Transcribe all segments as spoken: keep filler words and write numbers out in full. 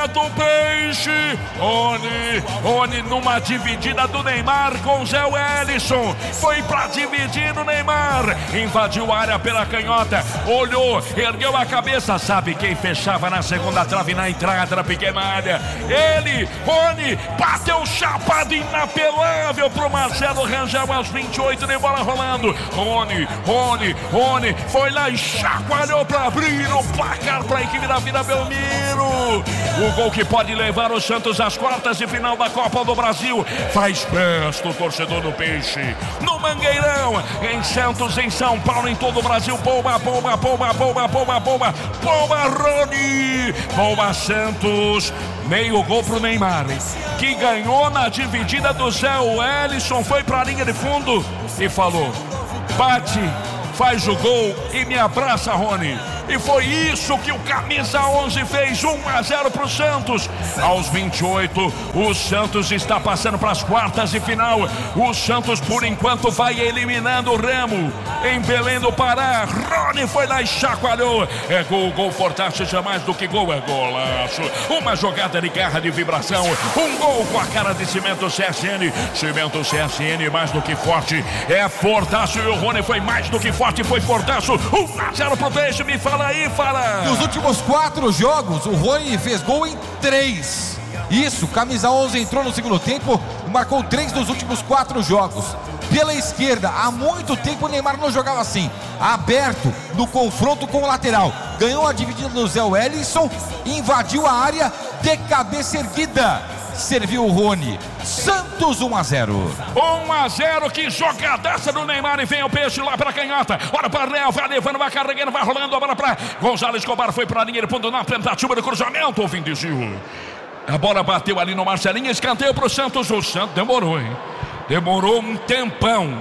é do Peixe. Rony, Rony numa dividida do Neymar com Zé Wellison. Foi pra dividir o Neymar. Invadiu a área pela canhota. Olhou, ergueu a cabeça. Sabe quem fechava na segunda trave na entrada da pequena área? Ele, Rony, bateu chapado inapelável pro Marcelo Rangel aos vinte e oito de bola rolando. Rony, Rony, Rony foi lá e chacoalhou pra abrir o placar pra equipe da Vila Belmiro. O gol que pode levar o Santos às quartas de final da Copa do Brasil. Faz festa o torcedor do Peixe. No Mangueirão, em Santos, em São Paulo, em todo o Brasil. Bomba, bomba, bomba, bomba, bomba, bomba. Bomba, Rony. Bomba, Santos. Meio gol pro Neymar, que ganhou na dividida do Zé Wellison. Foi pra linha de fundo e falou: bate, faz o gol e me abraça, Rony. E foi isso que o camisa onze fez. Um a zero pro Santos. Aos vinte e oito, o Santos está passando para as quartas de final. O Santos por enquanto vai eliminando o Remo em Belém do Pará. Rony foi lá e chacoalhou. É gol, gol fortaço, jamais do que gol, é golaço. Uma jogada de garra, de vibração. Um gol com a cara de Cimento C S N. Cimento C S N mais do que forte, é fortaço. E o Rony foi mais do que forte, foi fortaço. Um a zero pro Peixe. Me fala aí, fala. Nos últimos quatro jogos, o Rony fez gol em três. Isso, camisa onze entrou no segundo tempo e marcou três nos últimos quatro jogos. Pela esquerda, há muito tempo o Neymar não jogava assim, aberto no confronto com o lateral. Ganhou a dividida do Zé Wellison, invadiu a área de cabeça erguida. Serviu o Rony. Santos um a zero. um a zero, que jogadaça do Neymar. E vem o Peixe lá pra canhota. Olha para Léo, vai levando, vai carregando, vai rolando a bola pra Gonzalo Escobar. Foi pra linha de fundo na tentativa do cruzamento. O fim de Gil. A bola bateu ali no Marcelinho. Escanteio pro Santos. O Santos demorou, hein? Demorou um tempão.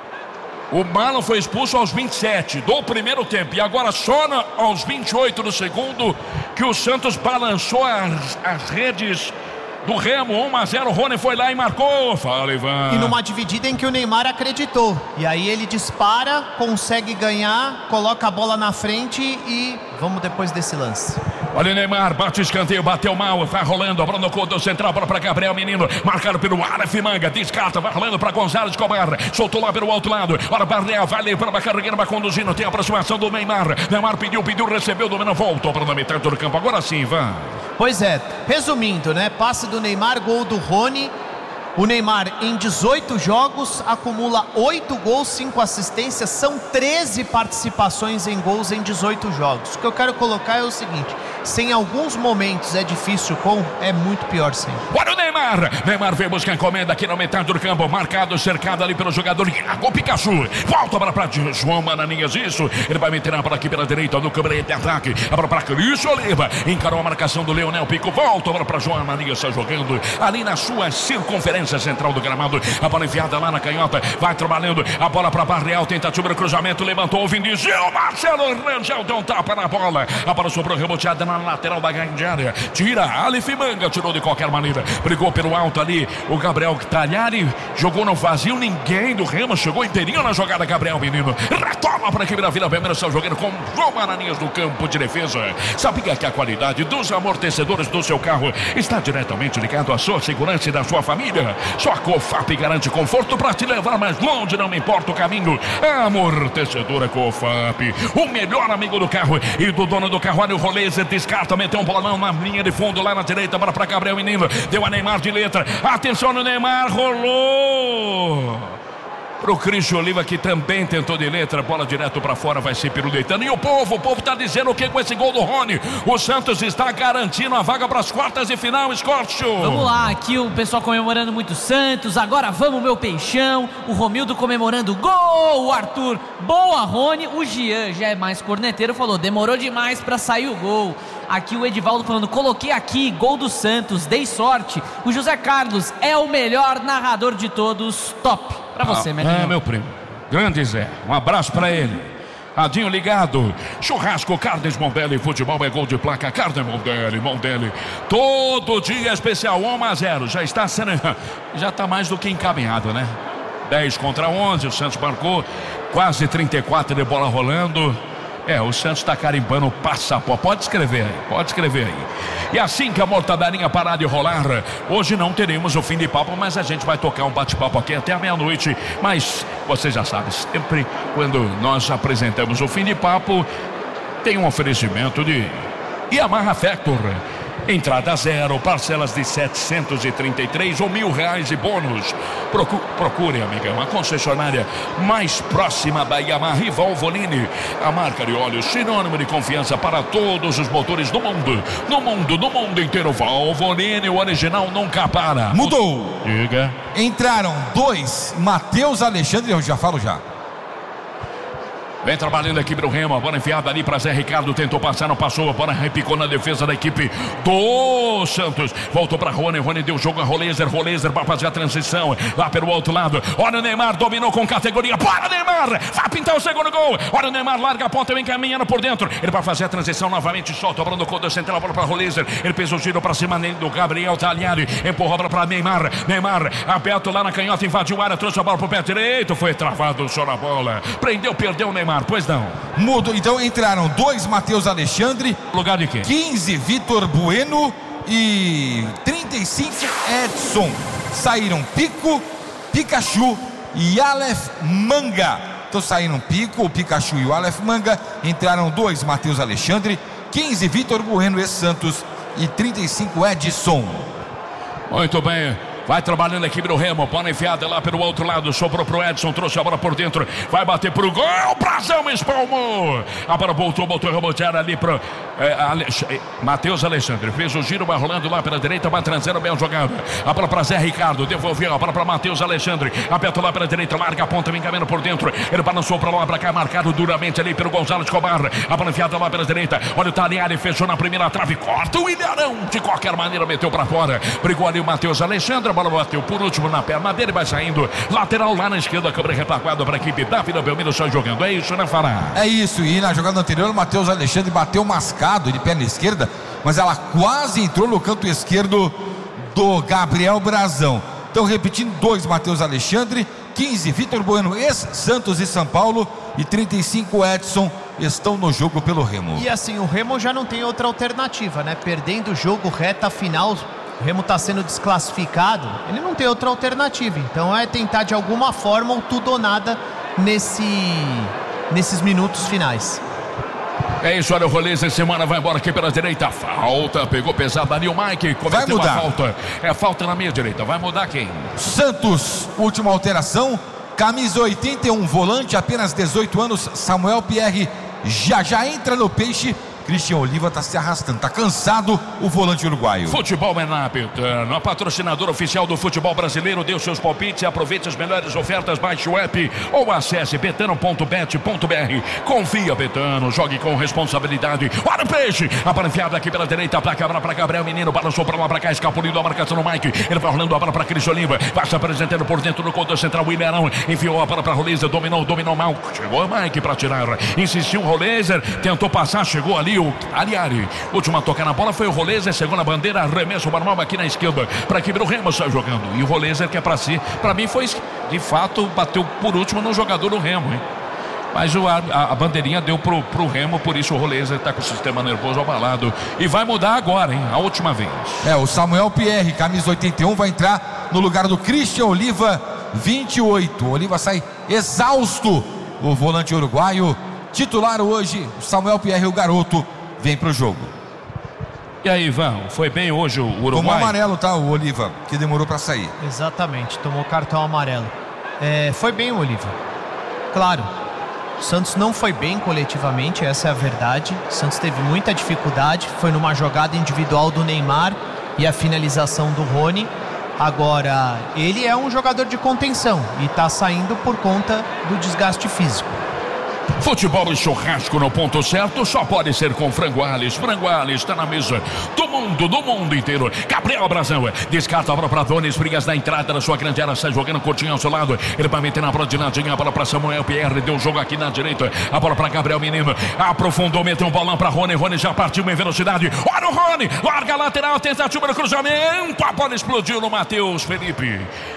O Marlon foi expulso aos vinte e sete do primeiro tempo. E agora só na, aos vinte e oito do segundo que o Santos balançou as, as redes do Remo. Um a zero, Rony foi lá e marcou. Fala, Ivan. E numa dividida em que o Neymar acreditou. E aí ele dispara, consegue ganhar, coloca a bola na frente e vamos depois desse lance. Olha o Neymar, bate o escanteio, bateu mal, vai rolando, a bola no corredor central, bola para Gabriel Menino, marcado pelo Aleph Manga, descarta, vai rolando para Gonzalo Escobar, soltou lá pelo outro lado, olha para Barreal, vai levando, vai carregando, vai conduzindo, tem a aproximação do Neymar, Neymar pediu, pediu, recebeu, domina, voltou para a metade do campo, agora sim, Ivan. Pois é, resumindo, né, passe do Neymar, gol do Rony. O Neymar em dezoito jogos acumula oito gols, cinco assistências, são treze participações em gols em dezoito jogos. O que eu quero colocar é o seguinte: se em alguns momentos é difícil com, é muito pior sempre. Olha o Neymar, Neymar vem buscar encomenda aqui na metade do campo, marcado, cercado ali pelo jogador Iago Pikachu, volta a bola para João Mananinhas, isso, ele vai meter a bola aqui pela direita, no câmera de ataque, a bola para Cristo Oliva, encarou a marcação do Leonel Pico, volta a bola para João Mananinhas, está jogando ali na sua circunferência central do gramado, a bola enviada lá na canhota, vai trabalhando, a bola para Barreal, tentativa de cruzamento, levantou o Vinicius, Marcelo Rangel deu um tapa na bola, a bola sobrou reboteada na lateral da grande área, tira, Aleph Manga tirou de qualquer maneira, brigou pelo alto ali, o Gabriel Talhari jogou no vazio, ninguém do Remo chegou inteirinho na jogada, Gabriel Menino, retoma para a equipe da Vila Belmiro, está jogando com João Mananinhas no campo de defesa. Sabia que a qualidade dos amortecedores do seu carro está diretamente ligado à sua segurança e da sua família? Só a Cofap garante conforto para te levar mais longe, não importa o caminho. Amortecedora Cofap, o melhor amigo do carro e do dono do carro. Olha o rolê, descarta, meteu um bolão na linha de fundo lá na direita, bola para Gabriel Menino, deu a Neymar de letra, atenção no Neymar, rolou pro Cristo Oliva, que também tentou de letra, bola direto para fora, vai ser Peru deitando. E o povo, o povo tá dizendo o que com esse gol do Rony? O Santos está garantindo a vaga para as quartas de final, Scott. Vamos lá, aqui o pessoal comemorando muito Santos, agora vamos meu peixão, o Romildo comemorando gol, o Arthur, boa Rony, o Gian já é mais corneteiro, falou, demorou demais para sair o gol. Aqui o Edivaldo falando, coloquei aqui, gol do Santos, dei sorte. O José Carlos é o melhor narrador de todos, top. Pra você, ah, é, meu primo, grande Zé, um abraço pra ele. Radinho ligado, churrasco, Carnes Mondelli, futebol é gol de placa, Carnes Mondelli, Mondelli, todo dia especial, um a zero, já está sendo, já está mais do que encaminhado, né? dez contra onze, o Santos marcou, quase trinta e quatro de bola rolando. É, o Santos está carimbando o passaporte. Pode escrever aí, pode escrever aí. E assim que a mortadarinha parar de rolar, hoje não teremos o fim de papo, mas a gente vai tocar um bate-papo aqui até a meia-noite. Mas você já sabe, sempre quando nós apresentamos o fim de papo, tem um oferecimento de Yamaha Factor. Entrada zero, parcelas de setecentos e trinta e três ou mil reais de bônus. Procure, procure, amiga, uma concessionária mais próxima da Yamaha e Valvoline. A marca de óleo sinônimo de confiança para todos os motores do mundo. No mundo, no mundo inteiro. Valvoline, o original nunca para. Mudou. Diga. Entraram dois, Matheus Alexandre, eu já falo já. Vem trabalhando a equipe do Remo, a bola enfiada ali para Zé Ricardo, tentou passar, não passou, a bola repicou na defesa da equipe do Santos, voltou para Rony, Rony deu jogo a Rolezer, Rolezer para fazer a transição, lá pelo outro lado, olha o Neymar, dominou com categoria, para Neymar, vai pintar o segundo gol, olha o Neymar, larga a ponta, vem caminhando por dentro, ele vai fazer a transição novamente, solta a bola no corredor central, a bola para Rolezer, ele fez o giro para cima do Gabriel Tagliari, empurrou a bola para Neymar, Neymar, aberto lá na canhota, invadiu a área, trouxe a bola para o pé direito, foi travado só na bola, prendeu, perdeu o Neymar. Pois não. Mudo, então entraram dois Matheus Alexandre. Lugar de quem? quinze Vitor Bueno e trinta e cinco Edson. Saíram Pico, Pikachu e Aleph Manga. Então saíram Pico, o Pikachu e o Aleph Manga. Entraram dois Matheus Alexandre, quinze Vitor Bueno e Santos e trinta e cinco Edson. Muito bem. Vai trabalhando a equipe do Remo, bola enfiada lá pelo outro lado, sobrou pro Edson, trouxe a bola por dentro, vai bater pro gol, o Brasil espalmou, a bola voltou, voltou a rebotear ali pro é, Alex... Matheus Alexandre, fez o giro, vai rolando lá pela direita, vai transando bem jogado, a bola pra Zé Ricardo, devolveu a bola pra Matheus Alexandre, aperta lá pela direita, larga a ponta, vem caminhando por dentro, ele balançou pra lá, pra cá, marcado duramente ali pelo Gonzalo Escobar, a bola enfiada lá pela direita, olha o Tagliari, fechou na primeira trave, corta o Ilharão, de qualquer maneira meteu pra fora, brigou ali o Matheus Alexandre, a bola bateu por último na perna dele, vai saindo lateral lá na esquerda, câmera retaguarda para a equipe da Vila Belmiro, só jogando, é isso, né, Fará? É isso, e na jogada anterior o Matheus Alexandre bateu mascado de perna esquerda, mas ela quase entrou no canto esquerdo do Gabriel Brazão. Então repetindo, dois Matheus Alexandre, quinze Vitor Bueno, ex-Santos e São Paulo, e trinta e cinco Edson estão no jogo pelo Remo. E assim, o Remo já não tem outra alternativa, né? Perdendo o jogo reta final, o Remo está sendo desclassificado, ele não tem outra alternativa, então é tentar de alguma forma o tudo ou nada nesse, nesses minutos finais. É isso, olha o Rolezer, semana vai embora aqui pela direita, falta, pegou pesado ali o Mike, vai mudar. A falta, é falta na meia direita, vai mudar quem? Santos, última alteração, camisa oitenta e um, volante, apenas dezoito anos, Samuel Pierre, já já entra no Peixe. Christian Oliva está se arrastando, está cansado o volante uruguaio. Futebol é na Betano, a patrocinadora oficial do futebol brasileiro. Dê os seus palpites e aproveite as melhores ofertas. Baixe o app ou acesse betano ponto bet ponto br. Confia, Betano, jogue com responsabilidade. Olha o Peixe, a bola enfiada aqui pela direita, para câmera para Gabriel Menino, balançou para lá para cá, escapulindo a marcação no Mike. Ele vai rolando a bola para Christian Oliva, vai se apresentando por dentro do corredor central. O Ilharão enfiou a bola para Rolezer, dominou, dominou mal. Chegou o Mike para tirar, insistiu o Rolezer, tentou passar, chegou ali o Tagliari, última toca na bola foi o Rolezer, segunda bandeira, arremesso normal aqui na esquerda, para que o Remo sai jogando, e o Rolezer que é para si, para mim foi, de fato, bateu por último no jogador do Remo, hein? Mas o, a, a bandeirinha deu pro, pro Remo, por isso o Rolezer está com o sistema nervoso abalado, e vai mudar agora, hein? A última vez. É, o Samuel Pierre, camisa oitenta e um, vai entrar no lugar do Christian Oliva, vinte e oito, o Oliva sai exausto, o volante uruguaio, titular hoje, Samuel Pierre, o garoto, vem pro jogo. E aí, Ivan, foi bem hoje o Uruguai? Tomou amarelo, tá, o Oliva, que demorou para sair. Exatamente, tomou cartão amarelo. É, foi bem o Oliva. Claro, o Santos não foi bem coletivamente, essa é a verdade. O Santos teve muita dificuldade, foi numa jogada individual do Neymar e a finalização do Rony. Agora, ele é um jogador de contenção e tá saindo por conta do desgaste físico. Futebol e churrasco no ponto certo só pode ser com Frango Ales. Frango Ales está na mesa do mundo, do mundo inteiro. Gabriel Brazão descarta a bola para Donis Frias na entrada da sua grande área, sai jogando curtinho ao seu lado. Ele vai meter na bola de ladinho, a bola para Samuel Pierre, deu jogo aqui na direita. A bola para Gabriel Menino, aprofundou, meteu um bolão para Rony. Rony já partiu em velocidade. Olha o Rony, larga a lateral, tentativa do cruzamento. A bola explodiu no Matheus Felipe.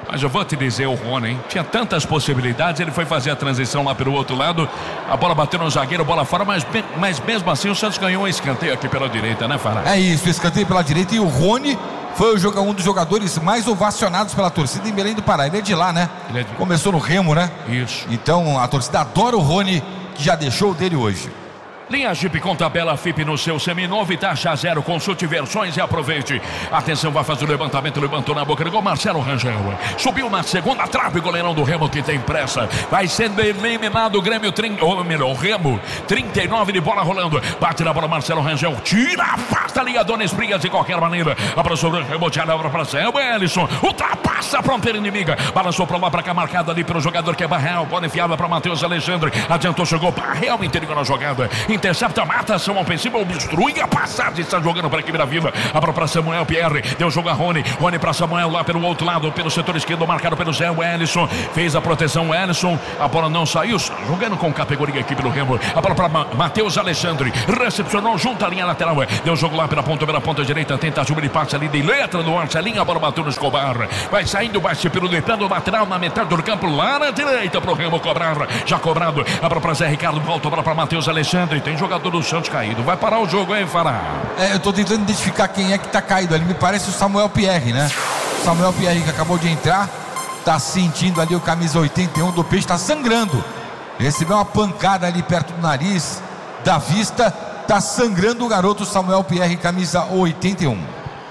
Mas eu vou te dizer, o Rony, hein? Tinha tantas possibilidades, ele foi fazer a transição lá pelo outro lado, a bola bateu no zagueiro, bola fora, mas, mas mesmo assim o Santos ganhou um escanteio aqui pela direita, né, Fará? É isso, escanteio pela direita, e o Rony foi o joga, um dos jogadores mais ovacionados pela torcida em Belém do Pará. Ele é de lá, né? Ele é de... Começou no Remo, né? Isso. Então a torcida adora o Rony, que já deixou o dele hoje. Linha Jeep com tabela F I P no seu seminovo e taxa zero. Consulte versões e aproveite. Atenção, vai fazer o levantamento. Levantou na boca do gol Marcelo Rangel. Subiu na segunda trave, goleirão do Remo que tem pressa. Vai sendo eliminado o Grêmio, trin... ou melhor, o Remo. trinta e nove de bola rolando. Bate na bola Marcelo Rangel. Tira, afasta ali a Dona Esprias de qualquer maneira. Abraçou o reboteado, abra para céu. O Ellison ultrapassa a fronteira inimiga. Balançou para lá, para cá, marcado ali pelo jogador que é Barreal. Bola enfiada para Matheus Alexandre. Adiantou, chegou Barreal, interior na jogada. Intercepta, mata, ação ofensiva, obstrui a passagem, está jogando para a equipe da Vila, abra para Samuel Pierre, deu jogo a Rony, Rony para Samuel lá pelo outro lado, pelo setor esquerdo, marcado pelo Zé Wellison, fez a proteção, Wellison, a bola não saiu, jogando com categoria a equipe do Remo, a bola para Matheus Alexandre, recepcionou junto à linha lateral, deu jogo lá pela ponta, pela ponta direita, tentativa de passe ali de letra do Marcelinho, a bola bateu no Escobar, vai saindo, vai se pirulitando o lateral na metade do campo, lá na direita para o Remo cobrar, já cobrado, a bola para Zé Ricardo, volta para Matheus Alexandre, tem jogador do Santos caído. Vai parar o jogo, hein, Fará? É, eu tô tentando identificar quem é que tá caído ali. Me parece o Samuel Pierre, né? Samuel Pierre, que acabou de entrar, tá sentindo ali o camisa oitenta e um do Peixe, tá sangrando. Recebeu uma pancada ali perto do nariz, da vista, tá sangrando o garoto Samuel Pierre, camisa oitenta e um.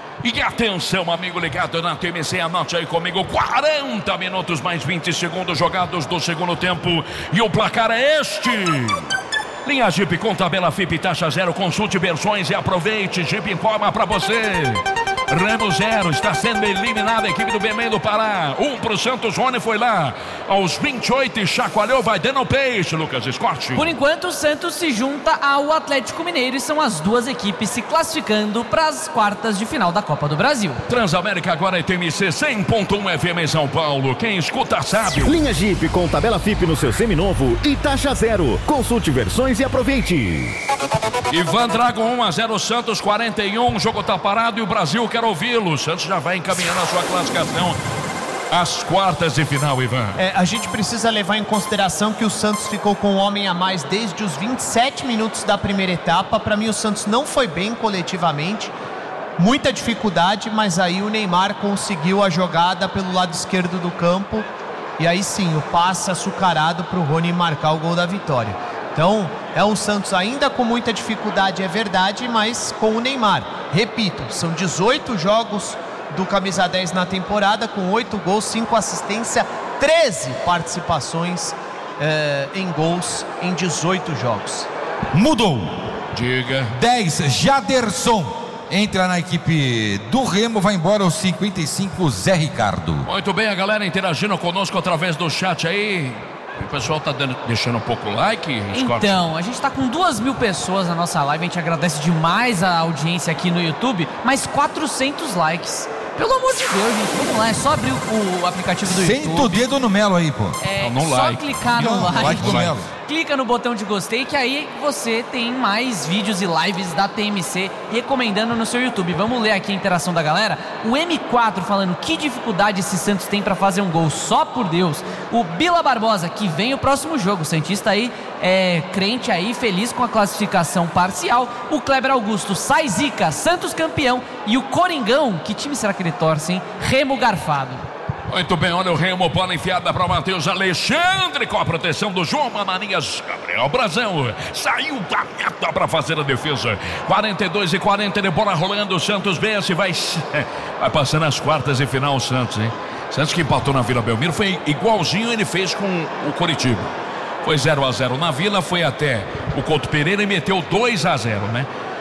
E atenção, amigo ligado na T M C, anote aí comigo, quarenta minutos mais vinte segundos jogados do segundo tempo, e o placar é este. Linha Jeep com tabela F I P, taxa zero, consulte versões e aproveite. Jeep informa pra você. Remo zero, está sendo eliminada a equipe do Belém do Pará. Um pro Santos, Rony foi lá aos vinte e oito e chacoalhou, vai dando peixe, Lucas Scott. Por enquanto o Santos se junta ao Atlético Mineiro e são as duas equipes se classificando para as quartas de final da Copa do Brasil. Transamérica agora é T M C cem ponto um F M em São Paulo, quem escuta sabe. Linha Jeep com tabela F I P no seu seminovo e taxa zero, consulte versões e aproveite. Ivan Drago um a zero, Santos quarenta e um, o jogo tá parado e o Brasil quer ouvi-lo. O Santos já vai encaminhando a sua classificação às quartas de final, Ivan. É, a gente precisa levar em consideração que o Santos ficou com um homem a mais desde os vinte e sete minutos da primeira etapa. Para mim o Santos não foi bem coletivamente, muita dificuldade, mas aí o Neymar conseguiu a jogada pelo lado esquerdo do campo e aí sim o passe açucarado para o Rony marcar o gol da vitória. Então é um Santos ainda com muita dificuldade, é verdade, mas com o Neymar. Repito, são dezoito jogos do camisa dez na temporada, com oito gols, cinco assistências, treze participações eh, em gols em dezoito jogos. Mudou. Diga. dez, Jaderson entra na equipe do Remo, vai embora aos cinquenta e cinco, Zé Ricardo. Muito bem, a galera interagindo conosco através do chat aí. O pessoal tá dando, deixando um pouco o like, Scott? Então, a gente tá com duas mil pessoas na nossa live, a gente agradece demais a audiência aqui no YouTube, mais quatrocentos likes. Pelo amor de Deus, gente, vamos lá, é só abrir o, o aplicativo do YouTube. Senta o dedo no Melo aí, pô. É não, não só like. clicar no Não, like, like do Melo. clica no botão de gostei, que aí você tem mais vídeos e lives da T M C recomendando no seu YouTube. Vamos ler aqui a interação da galera. O M quatro falando que dificuldade esse Santos tem pra fazer um gol, só por Deus. O Bila Barbosa, que vem o próximo jogo, o Santista aí é crente aí, feliz com a classificação parcial. O Kleber Augusto, sai zica, Santos campeão. E o Coringão, que time será que ele torce, hein? Remo garfado. Muito bem, olha o Remo, bola enfiada para Matheus Alexandre com a proteção do João Mamanias. Gabriel Brazão saiu da meta para fazer a defesa. quarenta e dois e quarenta de bola rolando. O Santos vence, vai, vai passando as quartas de final. O Santos, hein? Santos que empatou na Vila Belmiro foi igualzinho ele fez com o Coritiba. Foi zero a zero na Vila, foi até o Couto Pereira e meteu dois a zero, né?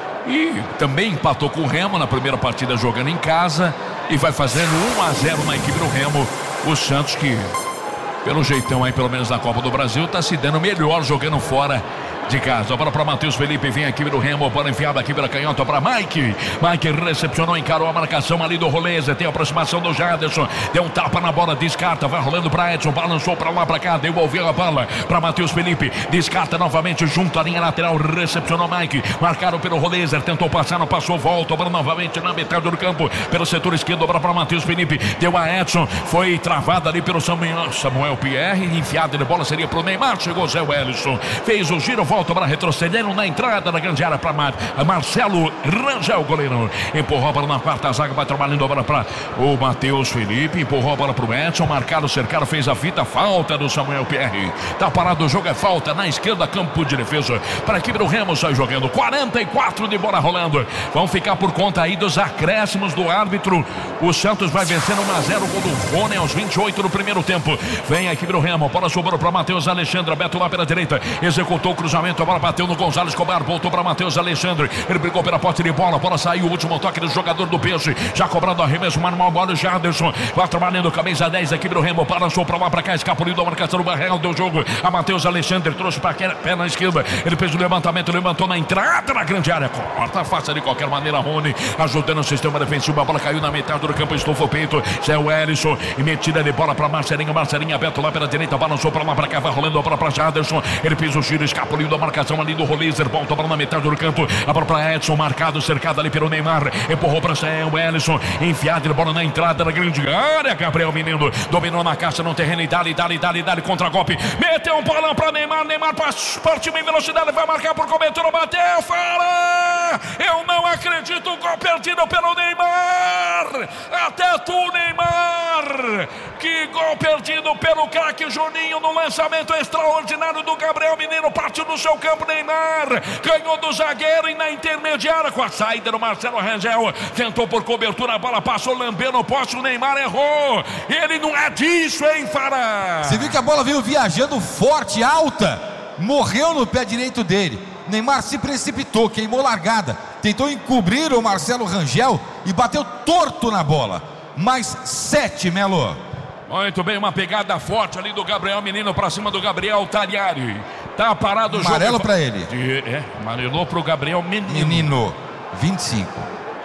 E também empatou com o Remo na primeira partida jogando em casa e vai fazendo um a zero na equipe do Remo. O Santos que, pelo jeitão aí, pelo menos na Copa do Brasil, está se dando melhor jogando fora de casa. A bola para Matheus Felipe, vem aqui pelo Remo, bola enfiada aqui pela canhota para Mike. Mike recepcionou, encarou a marcação ali do Roleza, tem a aproximação do Jaderson, deu um tapa na bola, descarta, vai rolando para Edson, balançou para lá, para cá, devolveu a bola para Matheus Felipe, descarta novamente junto à linha lateral, recepcionou Mike, marcaram pelo Roleza, tentou passar, não passou, volta, a bola novamente na metade do campo, pelo setor esquerdo, a bola para Matheus Felipe, deu a Edson, foi travada ali pelo Samuel, Samuel Pierre, enfiada de bola seria pro Neymar, chegou Zé Wellison, fez o giro, volta para retrocedendo na entrada da grande área para Mar, Marcelo Rangel, goleiro, empurrou a bola na quarta zaga, vai trabalhando a bola para o Matheus Felipe, empurrou a bola pro Edson, marcado, cercado, fez a fita, falta do Samuel Pierre, tá parado o jogo, é falta na esquerda, campo de defesa, para a equipe do Remo, sai jogando, quarenta e quatro de bola rolando, vão ficar por conta aí dos acréscimos do árbitro, o Santos vai vencendo um a zero, o gol do Rony aos vinte e oito do primeiro tempo, vem a equipe do Remo, a bola sobrou para Matheus Alexandre, Beto lá pela direita, executou o cruzamento, a bola bateu no Gonzalez Cobar, voltou para Matheus Alexandre, ele brigou pela posse de bola, a bola saiu, o último toque do jogador do Peixe, já cobrando arremesso, manual, bola o Jaderson, vai trabalhando, camisa dez, aqui do Remo, balançou para lá, para cá, escapuliu da marcação do Barreal, deu jogo, a Matheus Alexandre, trouxe para a perna esquerda, ele fez o levantamento, levantou na entrada na grande área, corta, faça de qualquer maneira, Rony, ajudando o sistema defensivo, a bola caiu na metade do campo, estufou o peito, Zé Wellison, e metida de bola para Marcelinho, Marcelinho aberto lá pela direita, balançou para lá, para cá, vai rolando a bola para Jaderson, ele fez o giro, escapuliu da marcação ali do Rolizer, volta a bola na metade do campo, a bola para Edson, marcado, cercado ali pelo Neymar, empurrou para Zé Wellison, enfiado de bola na entrada da grande área, Gabriel Menino, dominou na caixa no terreno e dali, dali, dali, dali, contra golpe, meteu um bolão para Neymar, Neymar partiu em velocidade, vai marcar por cobertura, bateu, fala, eu não acredito, gol perdido pelo Neymar, até tu, Neymar, que gol perdido pelo craque Juninho no lançamento extraordinário do Gabriel Menino, partiu do seu campo, Neymar, ganhou do zagueiro e na intermediária com a saída do Marcelo Rangel, tentou por cobertura, a bola passou, lambeu no poste, o Neymar errou, ele não é disso, hein, Fará? Você viu que a bola veio viajando forte, alta, morreu no pé direito dele, Neymar se precipitou, queimou largada, tentou encobrir o Marcelo Rangel e bateu torto na bola, mais sete, Melo. Muito bem, uma pegada forte ali do Gabriel Menino para cima do Gabriel Tagliari. Tá parado o jogo. Amarelo para ele. De, é, amarelou pro Gabriel Menino. Menino, vinte e cinco.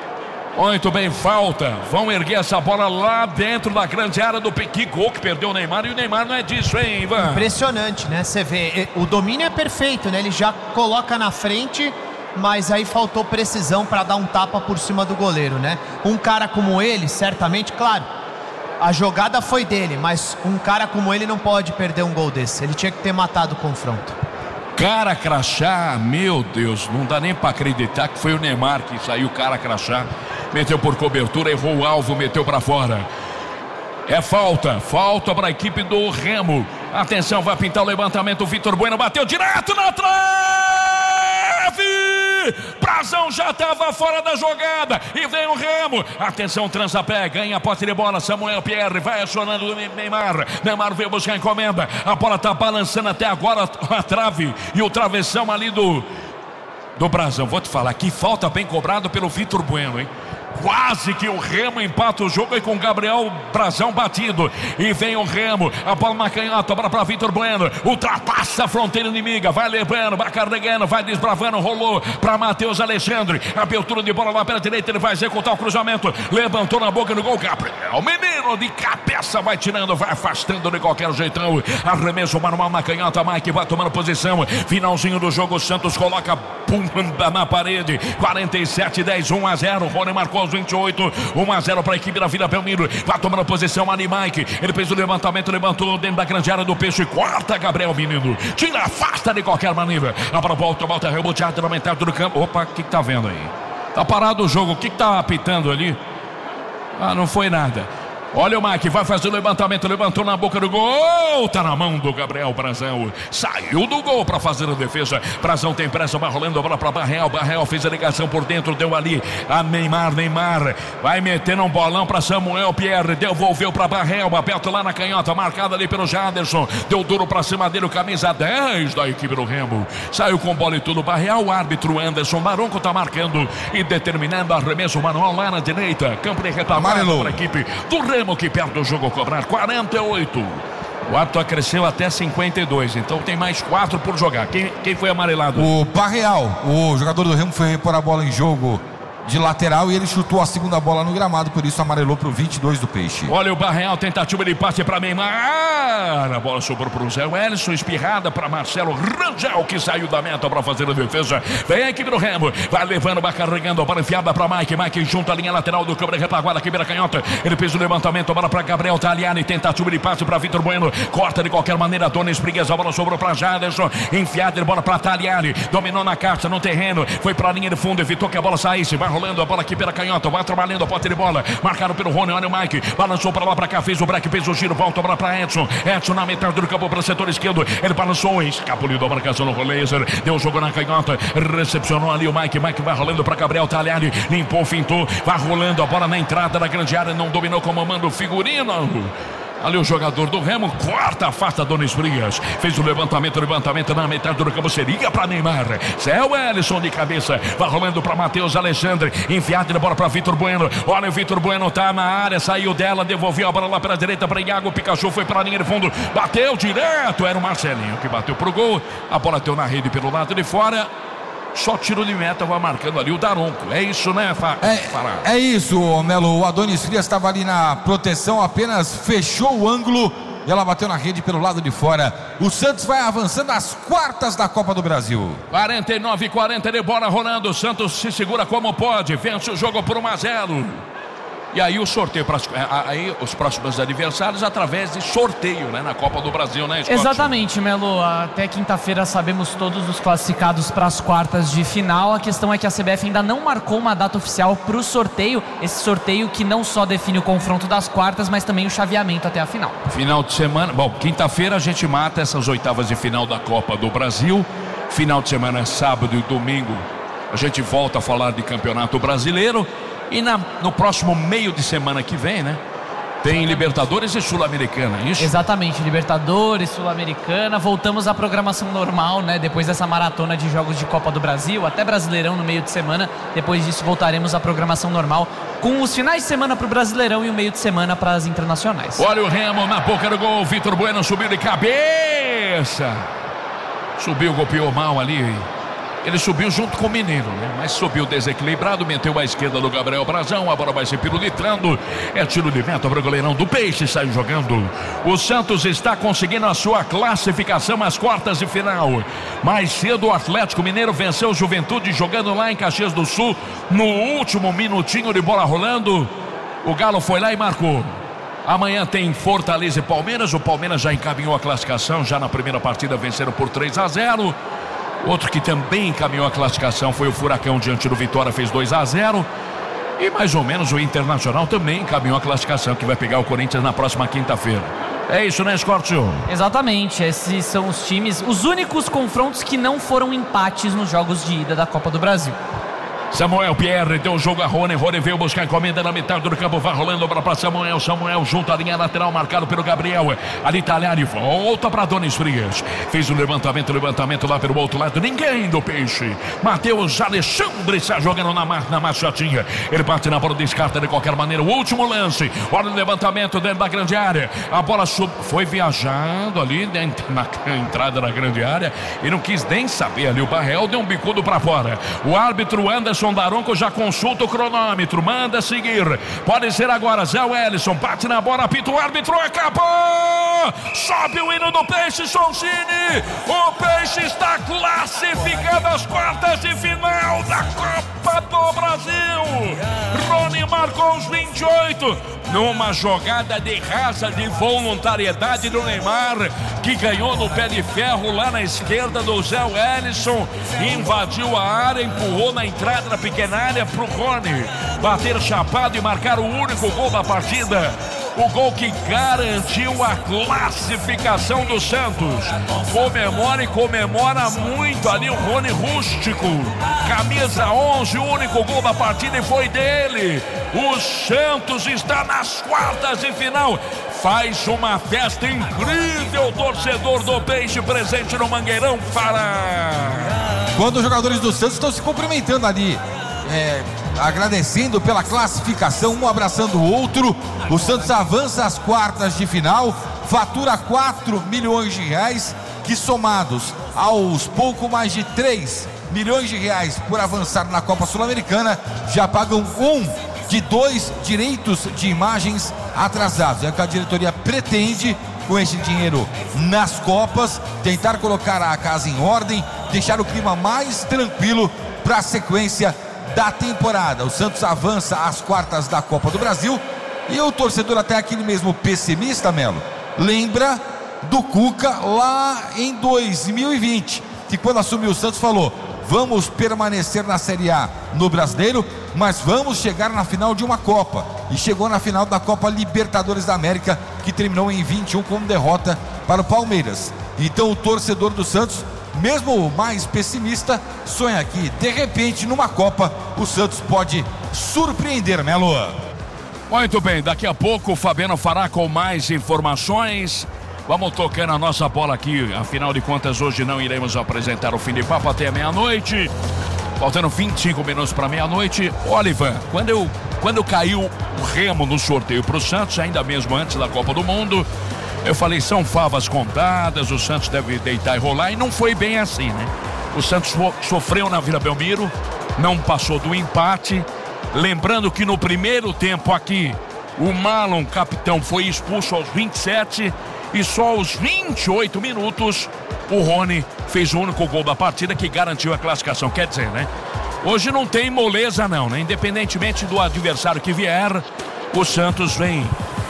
Muito bem, falta. Vão erguer essa bola lá dentro da grande área do Pequi. Gol que perdeu o Neymar, e o Neymar não é disso, hein, Ivan? Impressionante, né? Você vê, o domínio é perfeito, né? Ele já coloca na frente, mas aí faltou precisão para dar um tapa por cima do goleiro, né? Um cara como ele, certamente, claro, a jogada foi dele, mas um cara como ele não pode perder um gol desse. Ele tinha que ter matado o confronto. Cara crachá, meu Deus, não dá nem para acreditar que foi o Neymar que saiu cara crachá, meteu por cobertura, errou o alvo, meteu para fora. É falta, falta para a equipe do Remo. Atenção, vai pintar o levantamento, o Vitor Bueno bateu direto na trave! Brazão já estava fora da jogada e vem o Remo, atenção, transa-pé, ganha a posse de bola, Samuel Pierre vai acionando o Neymar, Neymar veio buscar a encomenda, a bola está balançando até agora a trave e o travessão ali do do Brazão. Vou te falar, que falta bem cobrado pelo Vitor Bueno, hein? Quase que o Remo empata o jogo aí com o Gabriel Brazão batido. E vem o Remo, a bola na canhota, a bola para Vitor Bueno, ultrapassa a fronteira inimiga, vai levando, vai carregando, vai desbravando, rolou para Matheus Alexandre, abertura de bola lá pela direita, ele vai executar o cruzamento, levantou na boca do gol, Gabriel Menino de cabeça, vai tirando, vai afastando de qualquer jeitão, arremesso manual na canhota, Mike vai tomando posição, finalzinho do jogo, o Santos coloca pumba na parede, quarenta e sete, dez, um a zero, Rony marcou aos vinte e oito, um a zero para a equipe da Vila Belmiro, vai tomando posição ali Mike, ele fez o levantamento, levantou dentro da grande área do Peixe, quarta Gabriel Menino, tira, afasta de qualquer maneira, a bola volta, volta reboteada na metade do campo, opa, o que que tá vendo aí? Tá parado o jogo, o que que tá apitando ali? Ah, não foi nada. Olha o Mike, vai fazer o levantamento, levantou na boca do gol, tá na mão do Gabriel Brazão, saiu do gol para fazer a defesa, Brazão tem pressa, vai rolando a bola para Barreal, Barreal fez a ligação por dentro, deu ali a Neymar, Neymar, vai metendo um bolão para Samuel Pierre, devolveu para Barreal, aberto lá na canhota, marcado ali pelo Jaderson, deu duro para cima dele, o camisa dez da equipe do Remo, saiu com bola e tudo, Barreal, o árbitro Anderson Maronco tá marcando e determinando arremesso manual lá na direita, campo de retaguarda para a equipe do Remo, que perde o jogo cobrar, quarenta e oito, O árbitro acresceu até cinquenta e dois, então tem mais quatro por jogar. Quem, quem foi amarelado? O Barreal, o jogador do Remo, foi repor a bola em jogo de lateral e ele chutou a segunda bola no gramado, por isso amarelou pro vinte e dois do Peixe. Olha o Barreal, tentativa de passe para Neymar. A bola sobrou pro Zé Wellison, espirrada para Marcelo Rangel, que saiu da meta para fazer a defesa. Vem a equipe do Remo, vai levando, vai carregando a bola enfiada para Mike. Mike junto à linha lateral do campo de retaguarda, quebra canhota. Ele fez o levantamento, a bola para Gabriel Tagliani, tentativa de passe para Vitor Bueno. Corta de qualquer maneira, Dona Esprigues, a bola sobrou para Jaderson. Enfiada de bola para Tagliani, dominou na caixa, no terreno, foi para a linha de fundo, evitou que a bola saísse. Vai rolando a bola aqui pela canhota, vai trabalhando a posse de bola, marcado pelo Rony. Olha o Mike, balançou para lá, para cá, fez o break, fez o giro, volta a bola para Edson. Edson na metade do campo para o setor esquerdo, ele balançou, escapuliu da marcação no Laser, deu o jogo na canhota, recepcionou ali o Mike. Mike vai rolando para Gabriel Tagliani, limpou, fintou, vai rolando a bola na entrada da grande área, não dominou como manda o figurino. Ali o jogador do Remo, corta, afasta Dona Esprias. Fez o levantamento, levantamento na metade do campo, seria para Neymar. Zé Wellison de cabeça, vai rolando para Matheus Alexandre, enfiado de bola para Vitor Bueno. Olha o Vitor Bueno, tá na área, saiu dela, devolveu a bola lá pela direita para Iago. Pikachu foi para a linha de fundo, bateu direto, era o Marcelinho que bateu pro gol. A bola deu na rede pelo lado de fora. Só tiro de meta, vai marcando ali o Daronco. É isso, né, Fá? É, é isso, Melo. O Adonis Frias estava ali na proteção, apenas fechou o ângulo e ela bateu na rede pelo lado de fora. O Santos vai avançando às quartas da Copa do Brasil. quarenta e nove a quarenta de bola rolando. O Santos se segura como pode, vence o jogo por um a zero. E aí o sorteio para aí os próximos adversários através de sorteio, né, na Copa do Brasil, né, Scott? Exatamente, Melo. Até quinta-feira sabemos todos os classificados para as quartas de final. A questão é que a C B F ainda não marcou uma data oficial para o sorteio. Esse sorteio que não só define o confronto das quartas, mas também o chaveamento até a final. Final de semana, bom, quinta-feira a gente mata essas oitavas de final da Copa do Brasil. Final de semana, sábado e domingo, a gente volta a falar de Campeonato Brasileiro. E na, no próximo meio de semana que vem, né? Tem Libertadores e Sul-Americana, é isso? Exatamente, Libertadores, Sul-Americana. Voltamos à programação normal, né? Depois dessa maratona de jogos de Copa do Brasil, até Brasileirão no meio de semana. Depois disso voltaremos à programação normal, com os finais de semana para o Brasileirão e o meio de semana para as internacionais. Olha o Remo na boca do gol. Vitor Bueno subiu de cabeça. Subiu, golpeou mal ali. Ele subiu junto com o Mineiro, né? Mas subiu desequilibrado, meteu à esquerda do Gabriel Brazão. A bola vai se pirulitrando. É tiro de meta para o goleirão do Peixe, sai jogando. O Santos está conseguindo a sua classificação às quartas de final. Mais cedo o Atlético Mineiro venceu o Juventude jogando lá em Caxias do Sul. No último minutinho de bola rolando, o Galo foi lá e marcou. Amanhã tem Fortaleza e Palmeiras. O Palmeiras já encaminhou a classificação, já na primeira partida venceram por três a zero. Outro que também encaminhou a classificação foi o Furacão diante do Vitória, fez dois a zero. E mais ou menos o Internacional também encaminhou a classificação, que vai pegar o Corinthians na próxima quinta-feira. É isso, né, Scortio? Exatamente, esses são os times, os únicos confrontos que não foram empates nos jogos de ida da Copa do Brasil. Samuel Pierre deu o jogo a Rony. Rony veio buscar encomenda na metade do campo. Vai rolando para Samuel. Samuel junto à linha lateral, marcado pelo Gabriel. Ali Tagliani volta para Donis Frias. Fez o levantamento, levantamento lá pelo outro lado. Ninguém do Peixe. Matheus Alexandre está jogando na, na machatinha. Ele bate na bola, descarta de qualquer maneira. O último lance. Olha o levantamento dentro da grande área. A bola sub... foi viajando ali dentro, na entrada da grande área. E não quis nem saber ali. O Barreal deu um bicudo para fora. O árbitro Anderson Daronco já consulta o cronômetro, manda seguir, pode ser agora. Zé Wellison bate na bola, apita o árbitro, acabou, sobe o hino do Peixe, Soncini, o Peixe está classificando as quartas de final da Copa do Brasil. Rony marcou os vinte e oito, numa jogada de raça de voluntariedade do Neymar, que ganhou no pé de ferro lá na esquerda do Zé Wellison, invadiu a área, empurrou na entrada da pequena área pro Rony bater chapado e marcar o único gol da partida. O gol que garantiu a classificação do Santos. Comemora e comemora muito ali o Rony Rústico. Camisa onze, o único gol da partida e foi dele. O Santos está nas quartas de final. Faz uma festa incrível, o torcedor do Peixe presente no Mangueirão para... Quando os jogadores do Santos estão se cumprimentando ali, é, agradecendo pela classificação, um abraçando o outro. O Santos avança às quartas de final, fatura quatro milhões de reais, que somados aos pouco mais de três milhões de reais por avançar na Copa Sul-Americana, já pagam um de dois direitos de imagens atrasados. É o que a diretoria pretende com esse dinheiro nas Copas, tentar colocar a casa em ordem, deixar o clima mais tranquilo para a sequência da temporada. O Santos avança às quartas da Copa do Brasil e o torcedor, até aquele mesmo pessimista, Melo, lembra do Cuca lá em dois mil e vinte, que quando assumiu o Santos falou: vamos permanecer na Série A no Brasileiro, mas vamos chegar na final de uma Copa. E chegou na final da Copa Libertadores da América, que terminou em vinte e um com derrota para o Palmeiras. Então o torcedor do Santos, mesmo o mais pessimista, sonha que de repente numa Copa o Santos pode surpreender, Melo. Muito bem, daqui a pouco o Fabiano fará com mais informações. Vamos tocando a nossa bola aqui. Afinal de contas, hoje não iremos apresentar o fim de papo até meia-noite. Faltando vinte e cinco minutos para meia-noite. Olha, Ivan, quando eu, quando caiu o Remo no sorteio para o Santos, ainda mesmo antes da Copa do Mundo, eu falei, são favas contadas, o Santos deve deitar e rolar, e não foi bem assim, né? O Santos sofreu na Vila Belmiro, não passou do empate. Lembrando que no primeiro tempo aqui, o Marlon, capitão, foi expulso aos vinte e sete e só aos vinte e oito minutos o Rony fez o único gol da partida que garantiu a classificação. Quer dizer, né? Hoje não tem moleza não, né? Independentemente do adversário que vier, o Santos vem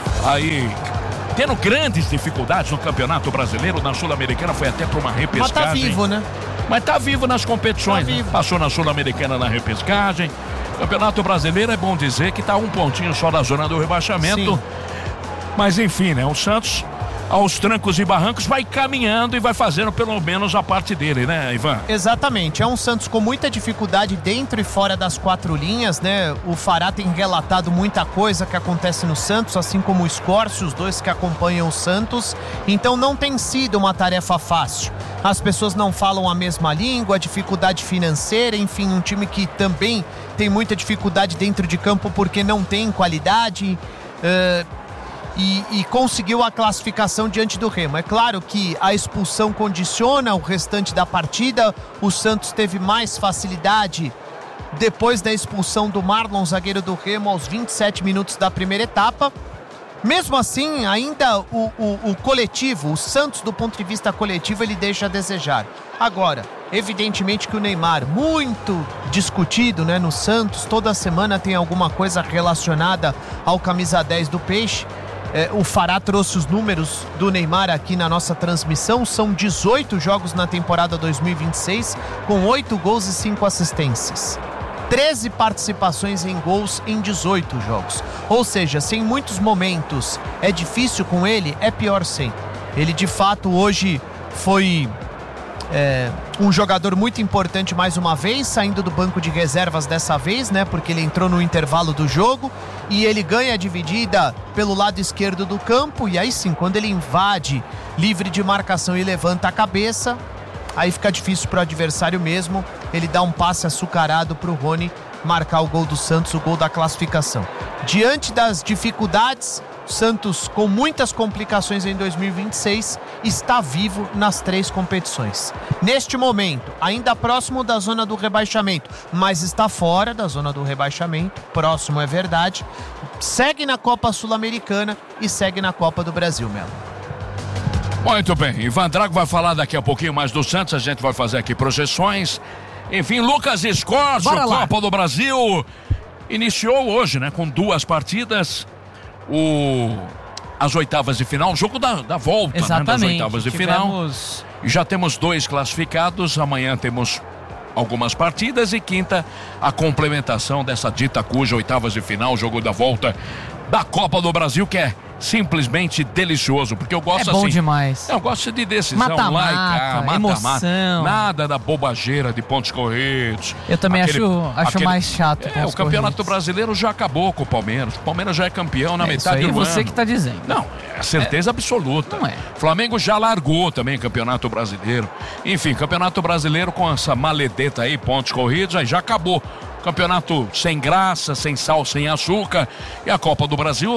aí tendo grandes dificuldades no Campeonato Brasileiro. Na Sul-Americana foi até para uma repescagem. Mas tá vivo, né? Mas tá vivo nas competições, tá vivo. Né? Passou na Sul-Americana na repescagem. Campeonato Brasileiro é bom dizer que tá um pontinho só da zona do rebaixamento. Sim. Mas enfim, né? O Santos, aos trancos e barrancos, vai caminhando e vai fazendo pelo menos a parte dele, né, Ivan? Exatamente, é um Santos com muita dificuldade dentro e fora das quatro linhas, né? O Fará tem relatado muita coisa que acontece no Santos, assim como o Scorcio, os dois que acompanham o Santos. Então não tem sido uma tarefa fácil. As pessoas não falam a mesma língua, dificuldade financeira, enfim, um time que também tem muita dificuldade dentro de campo porque não tem qualidade. Uh, E, e conseguiu a classificação diante do Remo. É claro que a expulsão condiciona o restante da partida. O Santos teve mais facilidade depois da expulsão do Marlon, zagueiro do Remo, aos vinte e sete minutos da primeira etapa. Mesmo assim, ainda o, o, o coletivo, o Santos do ponto de vista coletivo, ele deixa a desejar. Agora, evidentemente que o Neymar, muito discutido, né, no Santos, toda semana tem alguma coisa relacionada ao camisa dez do Peixe. É, o Fará trouxe os números do Neymar aqui na nossa transmissão. São dezoito jogos na temporada dois mil e vinte e seis, com oito gols e cinco assistências. treze participações em gols em dezoito jogos. Ou seja, se em muitos momentos é difícil com ele, é pior sem. Ele de fato hoje foi é, um jogador muito importante mais uma vez, saindo do banco de reservas dessa vez, né? Porque ele entrou no intervalo do jogo e ele ganha a dividida pelo lado esquerdo do campo. E aí sim, quando ele invade livre de marcação e levanta a cabeça, aí fica difícil para o adversário mesmo. Ele dá um passe açucarado para o Rony marcar o gol do Santos, o gol da classificação. Diante das dificuldades, Santos, com muitas complicações em dois mil e vinte e seis, está vivo nas três competições. Neste momento, ainda próximo da zona do rebaixamento, mas está fora da zona do rebaixamento, próximo é verdade, segue na Copa Sul-Americana e segue na Copa do Brasil, Melo. Muito bem, Ivan Drago vai falar daqui a pouquinho mais do Santos, a gente vai fazer aqui projeções. Enfim, Lucas Scorcio, Copa do Brasil, iniciou hoje, né, com duas partidas. O, as oitavas de final, o jogo da, da volta, né, das oitavas de Tivemos... final. E já temos dois classificados. Amanhã temos algumas partidas e quinta a complementação dessa dita cuja oitavas de final, jogo da volta da Copa do Brasil, que é simplesmente delicioso, porque eu gosto é bom assim, demais. Eu gosto de decisão, mata-mata, laica, mata, emoção. Mata, nada da bobageira de pontos corridos. Eu também aquele, acho, acho aquele, mais chato. É, o Campeonato corridos. Brasileiro já acabou com o Palmeiras. O Palmeiras já é campeão na é, metade isso aí do você ano. que tá dizendo. Não, é certeza é. absoluta. Não é. Flamengo já largou também o Campeonato Brasileiro. Enfim, Campeonato Brasileiro com essa maledeta aí, pontos corridos, aí já acabou. Campeonato sem graça, sem sal, sem açúcar. E a Copa do Brasil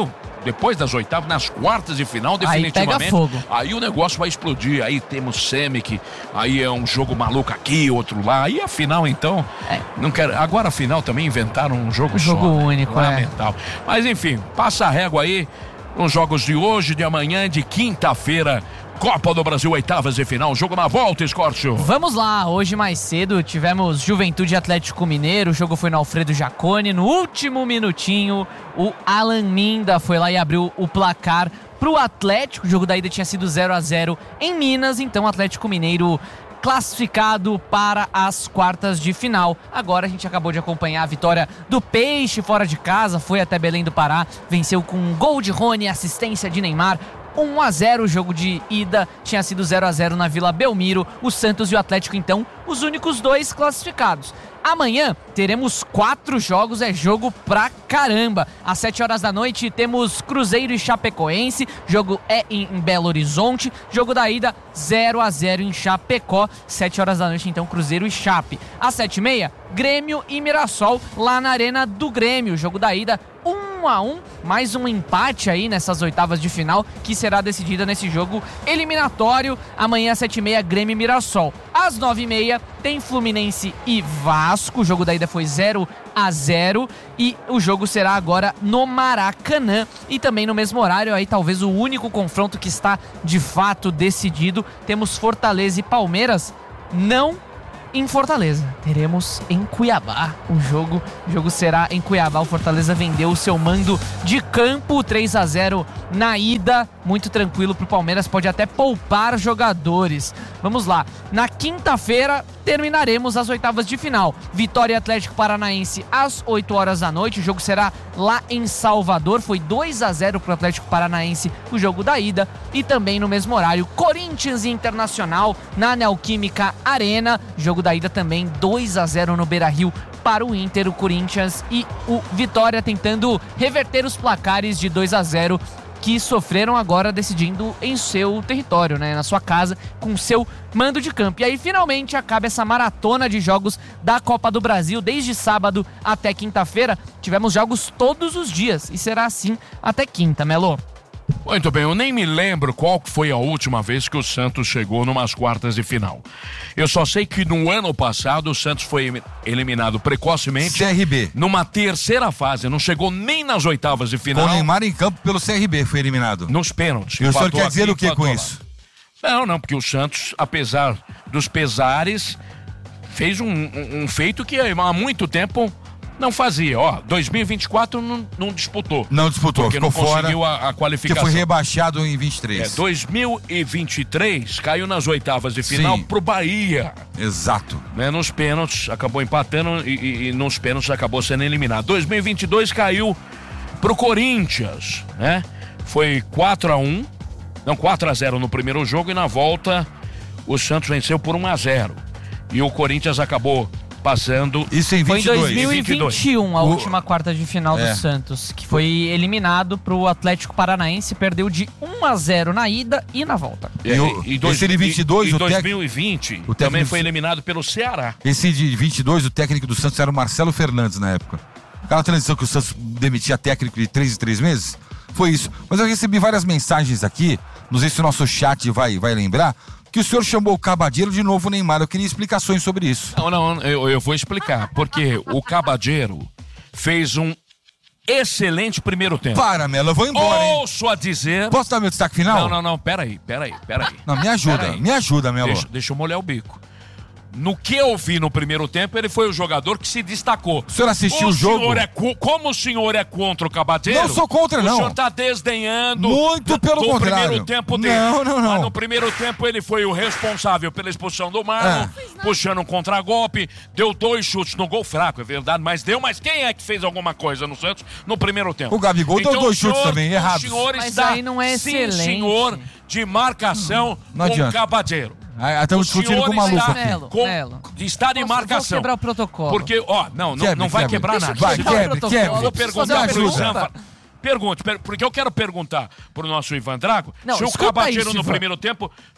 depois das oitavas, nas quartas de final, definitivamente. Aí pega fogo. Aí o negócio vai explodir. Aí temos Semic, aí é um jogo maluco aqui, outro lá. Aí a final, então, é. não quero. Agora a final também inventaram um jogo um só. Jogo né? único, Fundamental. é. Mas enfim, passa a régua aí nos jogos de hoje, de amanhã, de quinta-feira. Copa do Brasil, oitavas de final, jogo na volta, Escórcio. Vamos lá, hoje mais cedo tivemos Juventude Atlético Mineiro, o jogo foi no Alfredo Jaconi, no último minutinho o Alan Minda foi lá e abriu o placar pro Atlético, o jogo da ida tinha sido zero a zero em Minas, então o Atlético Mineiro classificado para as quartas de final. Agora a gente acabou de acompanhar a vitória do Peixe fora de casa, foi até Belém do Pará, venceu com um gol de Rony, assistência de Neymar, um a zero, o jogo de ida tinha sido zero a zero na Vila Belmiro. O Santos e o Atlético, então, os únicos dois classificados. Amanhã teremos quatro jogos, é jogo pra caramba. Às sete horas da noite temos Cruzeiro e Chapecoense, jogo é em Belo Horizonte, jogo da ida zero a zero em Chapecó, sete horas da noite então Cruzeiro e Chape. Às sete e meia, Grêmio e Mirassol lá na Arena do Grêmio, jogo da ida um a um, mais um empate aí nessas oitavas de final que será decidida nesse jogo eliminatório. Amanhã às sete e meia, Grêmio e Mirassol. Às nove e meia tem Fluminense e Vasco, o jogo da ida foi zero a zero e o jogo será agora no Maracanã. E também no mesmo horário, aí talvez o único confronto que está de fato decidido, temos Fortaleza e Palmeiras, não em Fortaleza, teremos em Cuiabá o jogo, o jogo será em Cuiabá. O Fortaleza vendeu o seu mando de campo, três a zero na ida, muito tranquilo pro Palmeiras, pode até poupar jogadores. Vamos lá, na quinta-feira terminaremos as oitavas de final, Vitória Atlético Paranaense às oito horas da noite, o jogo será lá em Salvador, foi dois a zero pro Atlético Paranaense o jogo da ida. E também no mesmo horário, Corinthians e Internacional na Neoquímica Arena, jogo da ida também dois a zero no Beira-Rio para o Inter, o Corinthians e o Vitória tentando reverter os placares de dois a zero que sofreram agora decidindo em seu território, né, na sua casa, com seu mando de campo. E aí finalmente acaba essa maratona de jogos da Copa do Brasil, desde sábado até quinta-feira, tivemos jogos todos os dias e será assim até quinta, Melo. Muito bem, eu nem me lembro qual foi a última vez que o Santos chegou numas quartas de final. Eu só sei que no ano passado o Santos foi eliminado precocemente. C R B. Numa terceira fase, não chegou nem nas oitavas de final. Com o Neymar em campo pelo C R B, foi eliminado. Nos pênaltis. E o senhor quer dizer o que com isso? Não, não, porque o Santos, apesar dos pesares, fez um, um, um feito que há muito tempo não fazia. Ó, dois mil e vinte e quatro não, não disputou. Não disputou, porque ficou não conseguiu fora, a, a qualificação. Porque foi rebaixado em vinte e três. É, dois mil e vinte e três caiu nas oitavas de final. Sim. Pro Bahia. Exato. Né, nos pênaltis, acabou empatando e, e, e nos pênaltis acabou sendo eliminado. dois mil e vinte e dois caiu pro Corinthians, né? Foi quatro a um, não, quatro a zero no primeiro jogo e na volta o Santos venceu por um a zero. E o Corinthians acabou passando. Isso em vinte e dois. Foi em dois mil e vinte e um, a o... última quarta de final é. do Santos, que foi eliminado pro Atlético Paranaense, perdeu de um a zero na ida e na volta. E, e, e dois, esse de vinte e dois, e, o dois mil e vinte o também técnico... foi eliminado pelo Ceará. Esse de vinte e dois, o técnico do Santos era o Marcelo Fernandes na época. Aquela transição que o Santos demitia técnico de três em três meses, foi isso. Mas eu recebi várias mensagens aqui, não sei se o nosso chat vai, vai lembrar, que o senhor chamou o Cabadeiro de novo Neymar. Eu queria explicações sobre isso. Não, não, eu, eu vou explicar. Porque o Cabadeiro fez um excelente primeiro tempo. Para, Melo, eu vou embora, hein? Ouço a dizer... Posso dar meu destaque final? Não, não, não, peraí, peraí, peraí. Não, me ajuda, me ajuda, Melo. Deixa, deixa eu molhar o bico. No que eu vi no primeiro tempo, ele foi o jogador que se destacou. O senhor assistiu o, o jogo? Senhor é, como o senhor é contra o Cabadeiro... Não sou contra, não. O senhor tá desdenhando... Muito pelo do contrário. primeiro tempo dele. Não, não, não. Mas no primeiro tempo ele foi o responsável pela expulsão do Marlon, é. puxando um contragolpe, deu dois chutes no gol fraco, é verdade, mas deu. Mas quem é que fez alguma coisa no Santos no primeiro tempo? O Gabigol então, deu dois chutes senhor, também, errados. O senhor mas está, aí não é sim, excelente. senhor, de marcação não com o Cabadeiro. Ah, estamos discutindo com o maluco aqui. Melo, com, Melo. Está de marcação. Vou quebrar o protocolo. Porque, ó, não, não, quebre, não vai quebre. quebrar nada. Vai, quebre, quebre. Eu vou perguntar pro ajuda. Zanfa. Pergunte, porque eu quero perguntar pro nosso Ivan Drago não, se o Cabadeiro no isso, primeiro tempo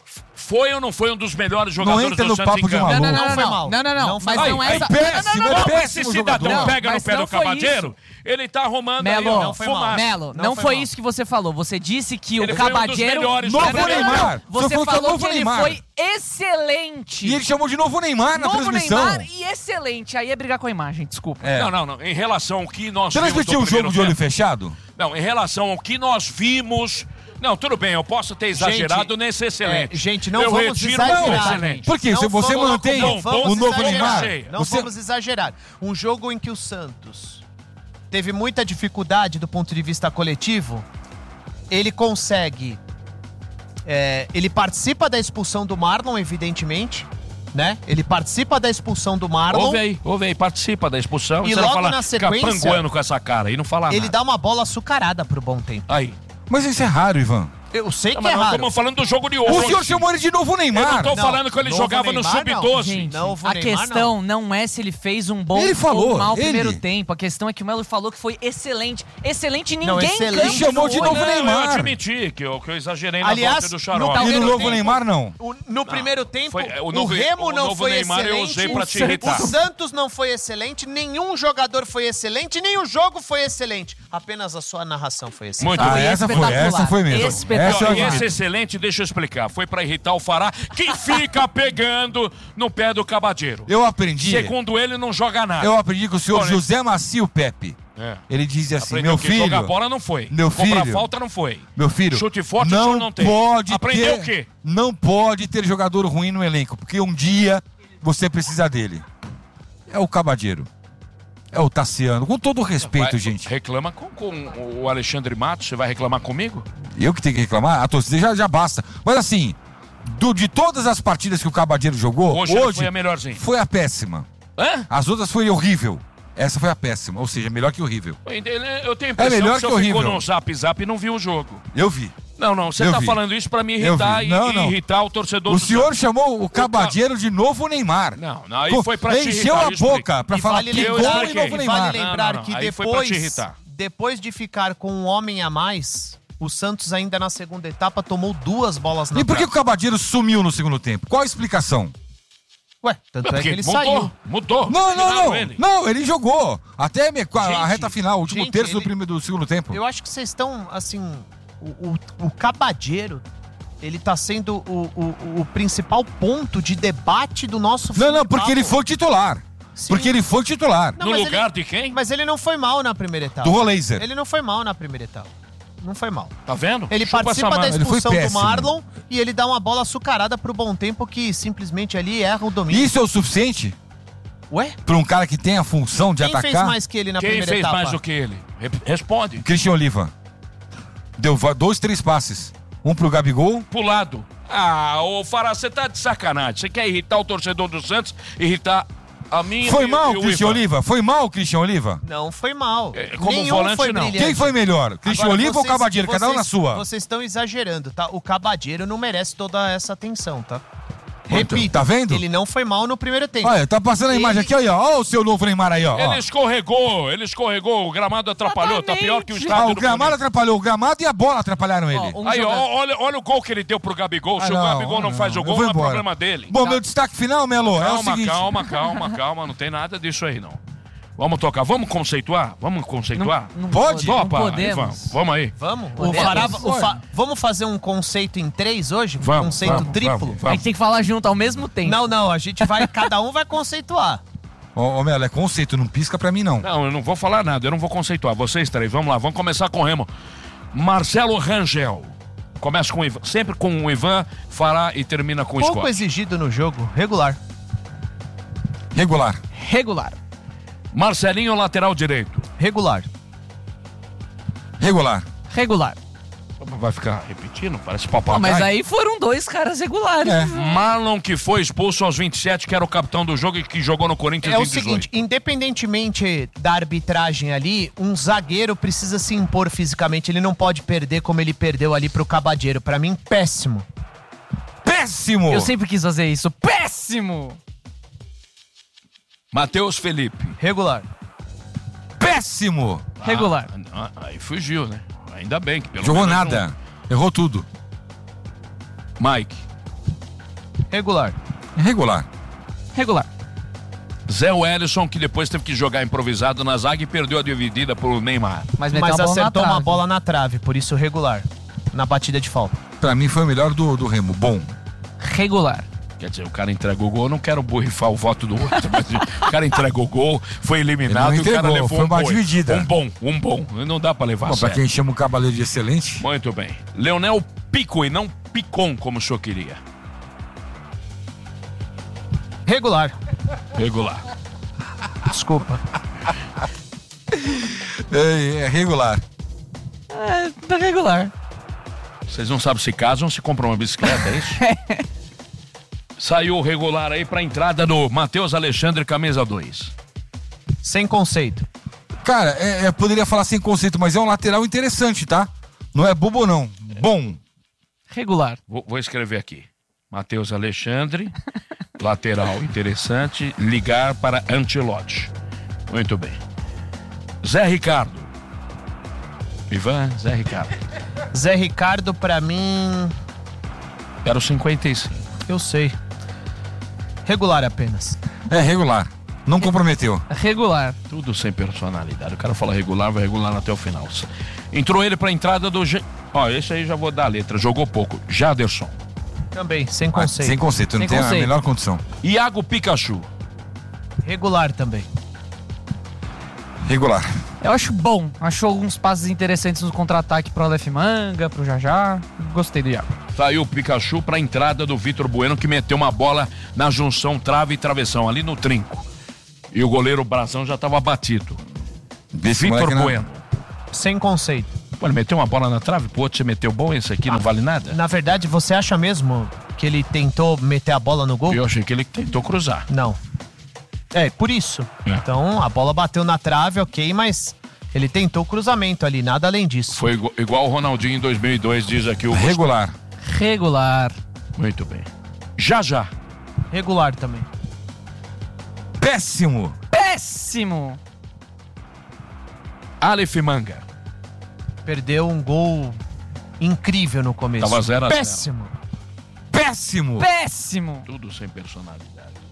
foi ou não foi um dos melhores Não jogadores entra do no Santos papo em de campo? maluco. Não, não, Não não, foi não, mal. não, não, não, Não foi mas mal. não É essa... péssimo, não, não, é não, Como péssimo esse cidadão jogador. pega no Mas pé não do foi Cabadeiro, ele tá arrumando Melo, aí, ó, não foi mal. fumaça. Melo, Não não, foi foi mal. isso que você falou. Você disse que Ele o foi um dos Cabadeiro... melhores Novo Não, não, não, não. Neymar. Você Você falou que é o falou novo que ele Neymar. foi excelente. E ele chamou de novo Neymar na Novo transmissão. Neymar e excelente. Aí é brigar com a imagem, desculpa. É. Não, não, não. Em relação ao que nós vimos Transmitiu no o jogo primeiro de olho tempo- fechado? Não, em relação ao que nós vimos... Não, tudo bem, eu posso ter exagerado Gente, nesse excelente. é, gente, não eu vamos retiro exagerar. o excelente. Porque Não se você vamos- mantém não o vamos novo exagerar. Neymar... Não você... vamos exagerar. Um jogo em que o Santos teve muita dificuldade do ponto de vista coletivo, ele consegue... é, ele participa da expulsão do Marlon, evidentemente, né? Ele participa da expulsão do Marlon. Ouve aí, ouve aí, participa da expulsão. E você logo não fala, na fica sequência, panguando com essa cara e não fala Ele nada. dá uma bola açucarada pro Bom Tempo. Aí. Mas isso é raro, Ivan. Eu sei Não, que é mas nós raro. estamos falando do jogo de hoje. O senhor chamou ele de novo Eu não Neymar. tô Não, falando que ele novo jogava Neymar, no sub não. doze. Gente, Novo a Neymar, questão não. é se ele fez um bom Ele falou, ou mau ele. primeiro tempo. A questão é que o Melo falou que foi excelente. Excelente, ninguém Não, em excelente. campo Chamou de zoou. novo Não, eu Neymar. admiti que eu, que eu exagerei na Aliás, volta do no Xarope. E no primeiro novo tempo- Neymar, não. O- no primeiro tempo, Foi- é, o o, novo- Remo o não novo foi Neymar eu excelente. usei pra te o irritar. Santos não foi excelente, nenhum jogador foi excelente, nem o jogo foi excelente. Apenas a sua narração foi excelente. Muito Ah, bem. essa foi, espetacular. essa foi mesmo. Espetacular. Essa eu E esse acredito. excelente, deixa eu explicar, foi pra irritar o Fará, que fica pegando no pé do Cabadeiro. Eu aprendi. Segundo ele, não joga nada. Eu aprendi com o senhor Bom, né? José Macio Pepe. É. Ele dizia assim, Aprendeu meu que filho, jogar bola não foi. meu Cobrar filho, falta não foi. meu filho, Chute forte o senhor não não tem. pode Aprendeu ter, o quê? não pode ter jogador ruim no elenco, porque um dia você precisa dele. É o Cabadeiro. É o Tassiano. Com todo o respeito, Vai, gente. Reclama com, com o Alexandre Matos, você vai reclamar comigo? Eu que tenho que reclamar? A torcida já, já basta. Mas assim, do- de todas as partidas que o Cabadeiro jogou, Hoje hoje, ele foi a melhorzinha. foi a péssima. Hã? As outras foi horrível. Essa foi a péssima, ou seja, melhor que horrível. Eu tenho a impressão É melhor que você que horrível. ficou no zap zap e não viu o jogo. Eu vi. Não, não, você Eu tá vi. falando isso pra me Eu irritar vi. e, Não, e não. irritar o torcedor O do senhor Santos. chamou o Cabadeiro de novo Neymar. Não, não, aí Co- foi pra te Encheu irritar, a eu explico. boca pra E falar vale que eu gol e expliquei. novo e Neymar. vale lembrar Não, não, que não. Aí foi pra te depois, irritar. depois de ficar com um homem a mais, o Santos ainda na segunda etapa tomou duas bolas na E por que trave. o Cabadeiro sumiu no segundo tempo? Qual a explicação? Ué, tanto é que Porque ele mudou, saiu. mudou. Não, não, Tiraram não. ele. Não, ele jogou. Até me- a, a Gente, reta final, o último gente, terço do, ele- primeiro, do segundo tempo. Eu acho que vocês estão, assim, o, o, o Cabadeiro, ele tá sendo o, o, o principal ponto de debate do nosso Não, não, futebol. porque ele foi titular. Sim. Porque ele foi titular. Não, No mas lugar ele- de quem? Mas ele não foi mal na primeira etapa. Do Rolaser. Ele não foi mal na primeira etapa. Não foi mal. Tá vendo? Ele Chupa participa essa da manga. Ele foi expulsão do péssimo. Marlon e ele dá uma bola açucarada pro Bom Tempo que simplesmente ali erra o domínio. Isso é o suficiente Ué? para um cara que tem a função de Quem atacar? fez mais que ele na Quem primeira fez etapa? mais do que ele? Re- Responde. Christian Oliva. Deu va- dois, três passes. Um pro Gabigol. Pro lado. Ah, ô Fará, você tá de sacanagem. Você quer irritar o torcedor do Santos, irritar a mim Foi e, mal, e o Christian Ivan. Oliva? Foi mal, Christian Oliva? Não foi mal. É, como Nenhum volante, foi não. brilhante. Quem foi melhor? Christian Agora, Oliva ou vocês- Cabadeiro? Cada um na vocês- sua. Vocês estão exagerando, tá? O Cabadeiro não merece toda essa atenção, tá? Repito, Tá vendo? ele não foi mal no primeiro tempo. Olha, tá passando a Ele- imagem aqui, olha, ó. Olha o seu novo Neymar aí, ó. ó. Ele escorregou, ele escorregou, o gramado atrapalhou, tá pior que o Ah, estádio o do gramado Corinthians. atrapalhou. O gramado e a bola atrapalharam ele. Ó, um Aí, ó, jogador- olha, olha o gol que ele deu pro Gabigol. Ah, Se o Gabigol ah, não faz o eu gol, vou não é embora. problema dele. Bom, meu destaque final, Melo, é o Calma, seguinte. calma, calma, calma, não tem nada disso aí, não. Vamos tocar, vamos conceituar? Vamos conceituar? Não Pode? Não Topa, podemos. Ivan, vamos aí. Vamos? O Podemos? Fará- o Pode. Fa- Vamos fazer um conceito em três hoje? Um Vamos, conceito vamos, triplo? vamos, A gente tem que falar junto ao mesmo tempo. Não, não, a gente vai, cada um vai conceituar. Ô, ô, Melo, é conceito, não pisca pra mim, não. Não, eu não vou falar nada, eu não vou conceituar. Vocês três, vamos lá, vamos começar com o Remo. Marcelo Rangel. Começa com o Ivan, sempre com o Ivan, Fará e termina com o Pouco Scott. exigido no jogo, regular. Regular. Regular. Marcelinho, lateral direito. Regular. Regular. Regular. Vai ficar repetindo? Parece Ah, papagaio. mas aí foram dois caras regulares. É. Marlon, que foi expulso aos vinte e sete, que era o capitão do jogo e que jogou no Corinthians É em o dezoito. seguinte, independentemente da arbitragem ali, um zagueiro precisa se impor fisicamente. Ele não pode perder como ele perdeu ali pro Cabadeiro. Pra mim, péssimo. Péssimo! Eu sempre quis fazer isso. Péssimo! Matheus Felipe. Regular. Péssimo! Regular. Ah, ah, aí fugiu, né? Ainda bem que pelo Jogou menos nada. Errou tudo. não- Mike. Regular. Regular. Regular. Zé Wellison, que depois teve que jogar improvisado na zaga e perdeu a dividida pro Neymar. Mas meteu Mas a bola acertou na uma trave. bola na trave, por isso regular. Na batida de falta. Pra mim foi o melhor do, do Remo. Bom. Regular. Quer dizer, o cara entrega o gol, eu não quero borrifar o voto do outro, mas o cara entrega o gol, foi eliminado e o cara entregou, levou foi um uma boi. dividida. Um bom, um bom. Não dá pra levar a Bom, pra sério. quem chama o cavaleiro de excelente. Muito bem. Leonel Pico e não Picon, como o senhor queria. Regular. Regular. Desculpa. É, é regular. É, regular. Vocês não sabem se casam ou se compram uma bicicleta, é isso? Saiu o regular aí pra entrada do Matheus Alexandre, camisa dois. Sem conceito. Cara, é, é, poderia falar sem conceito, mas é um lateral interessante, tá? Não é bobo, não. Bom. Regular. Vou, vou escrever aqui. Matheus Alexandre, lateral interessante, ligar para Ancelotti. Muito bem. Zé Ricardo. Ivan, Zé Ricardo. Zé Ricardo, pra mim... Era o cinquenta e cinco. Eu sei. Regular apenas. É regular. Não comprometeu. Regular. Tudo sem personalidade. O cara fala regular, vai regular até o final. Entrou ele pra entrada do... G... Ó, esse aí já vou dar a letra. Jogou pouco. Jaderson. Também, sem Ah, conceito. sem conceito, não Sem tem conceito. a menor condição. Iago Pikachu. Regular também. Regular. Eu acho bom. Achou alguns passes interessantes no contra-ataque pro Aleph Manga, pro Jajá. Gostei do Iago. Saiu o Pikachu pra entrada do Vitor Bueno, que meteu uma bola na junção trave e travessão, ali no trinco. E o goleiro Brazão já tava batido. Desse Vitor moleque, né? Bueno. Sem conceito. Pô, ele meteu uma bola na trave, pro outro você meteu bom, esse aqui não vale nada? Na verdade, você acha mesmo que ele tentou meter a bola no gol? Eu achei que ele tentou cruzar. Não. É, por isso. É. Então, a bola bateu na trave, ok, mas ele tentou o cruzamento ali, nada além disso. Foi igu- igual o Ronaldinho em dois mil e dois, diz aqui o... Regular. Regular. Muito bem. Já já. Regular também. Péssimo. Péssimo. Aleph Manga. Perdeu um gol incrível no começo. Tava zero a zero. Péssimo. Péssimo. Péssimo. Tudo sem personalidade.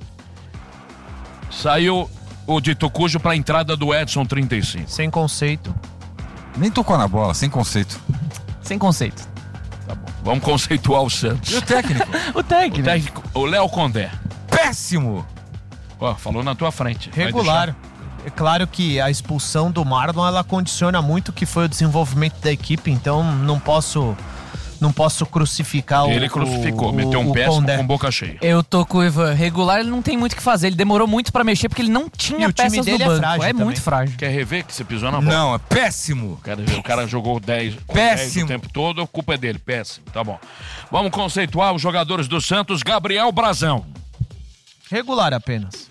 Saiu o Dito Cujo pra entrada do Edson trinta e cinco. Sem conceito. Nem tocou na bola, sem conceito. Sem conceito. Tá bom. Vamos conceituar o Santos. E o técnico? O técnico. O técnico, o Léo Condé. Péssimo. Ó, falou na tua frente. Vai Regular. deixar? É claro que a expulsão do Marlon, ela condiciona muito o que foi o desenvolvimento da equipe, então não posso não posso crucificar o Ele crucificou, o, meteu um o péssimo Condé. com boca cheia. Eu tô com o Ivan. Regular, ele não tem muito o que fazer. Ele demorou muito pra mexer porque ele não tinha E o time peças dele no é banco. frágil É também. muito frágil. Quer rever que você pisou na bola? Não, é péssimo. Quero ver, o cara jogou dez, com Péssimo. dez o tempo todo, a culpa é dele. Péssimo, tá bom. Vamos conceituar os jogadores do Santos. Gabriel Brazão. Regular apenas.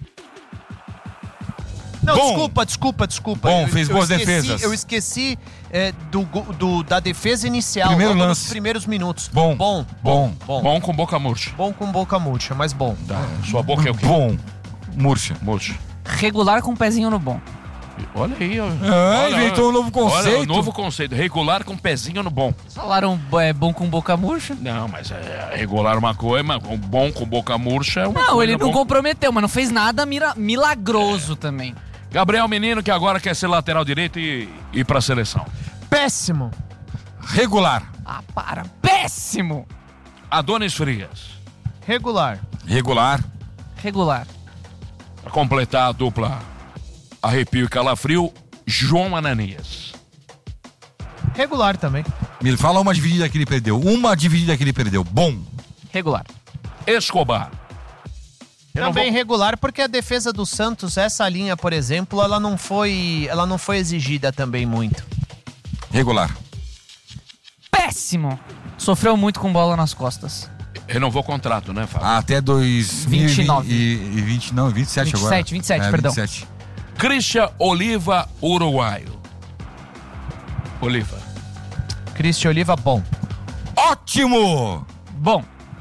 Não, Bom. desculpa, desculpa, desculpa. Bom, Eu- fez eu boas esqueci- defesas. Eu esqueci é, do, go- do- da defesa inicial, Primeiro logo lance. nos primeiros minutos. Bom. Bom, Bom. bom. Bom com boca murcha. Bom com boca murcha, mas bom. Tá. Sua boca é o quê? Bom. Murcha. Murcha. Regular com um pezinho no bom. Olha aí, ó. Ah, Olha, inventou um novo Olha, conceito. o novo conceito. Regular com pezinho no bom. Falaram é, bom com boca murcha? Não, mas é regular uma coisa, mas o bom com boca murcha é uma Não, coisa. ele não bom. comprometeu, mas não fez nada mira- milagroso também. Gabriel Menino, que agora quer ser lateral direito e ir pra seleção. Péssimo. Regular. Ah, para. Péssimo. Adonis Frias. Regular. Regular. Regular. Pra completar a dupla Arrepio e Calafrio, João Ananias. Regular também. Me fala uma dividida que ele perdeu. Uma dividida que ele perdeu. Bom. Regular. Escobar. Eu não Também vou- regular, porque a defesa do Santos, essa linha, por exemplo, ela não foi, ela não foi exigida também muito. Regular. Péssimo. Sofreu muito com bola nas costas. Renovou o contrato, né, Fábio? Até dois mil vinte e nove. E vinte, não, vinte e sete agora. vinte e sete, vinte e sete, É, perdão. vinte e sete. Christian Oliva, uruguaio. Oliva. Cristian Oliva, bom. Ótimo! Bom,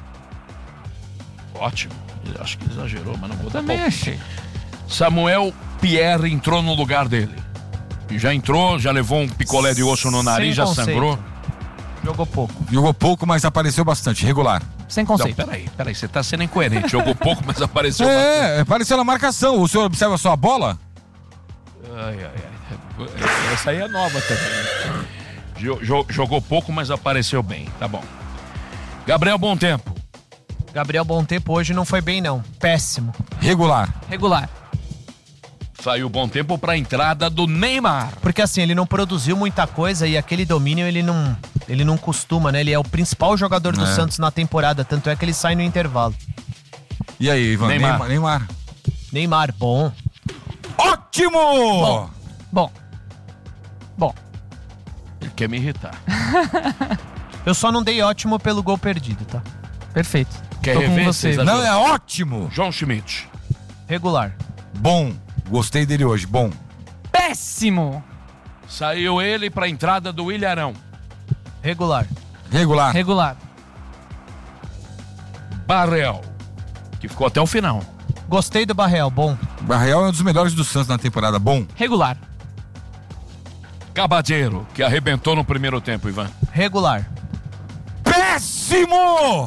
Ótimo. Acho que exagerou, mas não vou dar também bom. achei. Samuel Pierre entrou no lugar dele. E já entrou, já levou um picolé de osso no nariz, Sem já conceito. sangrou. Jogou pouco. Jogou pouco, mas apareceu bastante. Regular. sem conceito. Não, peraí, peraí, você tá sendo incoerente. Jogou pouco, mas apareceu bastante. É, apareceu na marcação. O senhor observa só a bola? Ai, ai, ai. Essa aí é nova também. Jo- Jogou pouco, mas apareceu bem. Tá bom. Gabriel Bom Tempo. Gabriel Bom Tempo hoje não foi bem, não. Péssimo. Regular. Regular. Saiu Bom Tempo pra entrada do Neymar. Porque assim, ele não produziu muita coisa e aquele domínio ele não, ele não costuma, né? Ele é o principal jogador do É. Santos na temporada, tanto é que ele sai no intervalo. E aí, Ivan? Neymar. Neymar. Neymar. Neymar, bom. Ótimo! Bom. Bom. Bom. Ele quer me irritar. Eu só não dei ótimo pelo gol perdido, tá? Perfeito. Quer Tô com rever? você. César? Não, é ótimo! João Schmidt. Regular. Bom. Gostei dele hoje. Bom. Péssimo. Saiu ele pra entrada do Ilharão. Regular. Regular. Regular. Barrel, que ficou até o final. Gostei do Barreal, bom. Barreal é um dos melhores do Santos na temporada. Bom. Regular. Cabadeiro, que arrebentou no primeiro tempo, Ivan. Regular. Péssimo!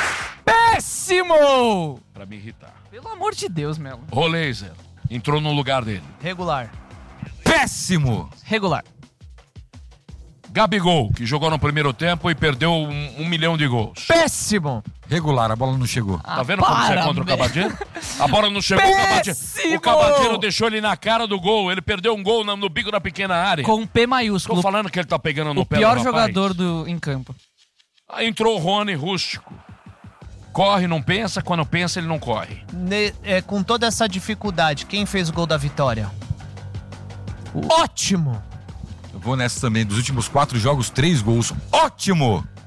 Péssimo! Pra me irritar. Pelo amor de Deus, Melo. Roleiser, entrou no lugar dele. Regular. Péssimo! Regular. Gabigol, que jogou no primeiro tempo e perdeu um, um milhão de gols. Péssimo. Regular, a bola não chegou. Tá vendo como você é para, contra o velho. Cabadeiro? A bola não chegou, o Cabadeiro, Péssimo! o Cabadeiro deixou ele na cara do gol. Ele perdeu um gol no, no bico da pequena área. Com P Tô maiúsculo. falando que ele tá pegando no O pé do pior rapaz. jogador do, em campo. Aí entrou o Rony Rústico. Corre, não pensa, quando pensa ele não corre. Ne- é, com toda essa dificuldade, quem fez o gol da vitória? Ótimo. Eu vou nessa também. Dos últimos quatro jogos, três gols. Ótimo!